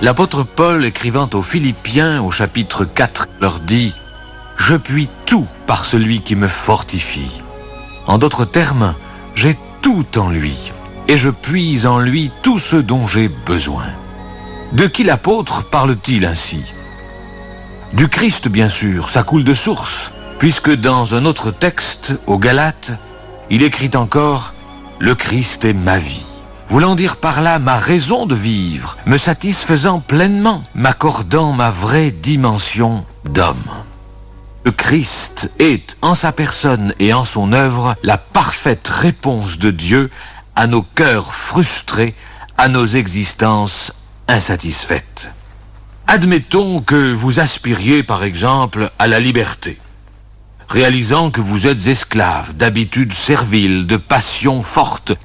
L'apôtre Paul, écrivant aux Philippiens au chapitre 4, leur dit « Je puis tout par celui qui me fortifie ». En d'autres termes, j'ai tout en lui, et je puise en lui tout ce dont j'ai besoin. De qui l'apôtre parle-t-il ainsi? Du Christ, bien sûr, ça coule de source, puisque dans un autre texte, aux Galates, il écrit encore « Le Christ est ma vie ». Voulant dire par là ma raison de vivre, me satisfaisant pleinement, m'accordant ma vraie dimension d'homme. Le Christ est, en sa personne et en son œuvre, la parfaite réponse de Dieu à nos cœurs frustrés, à nos existences insatisfaites. Admettons que vous aspiriez par exemple à la liberté, réalisant que vous êtes esclave d'habitudes serviles, de passions fortes,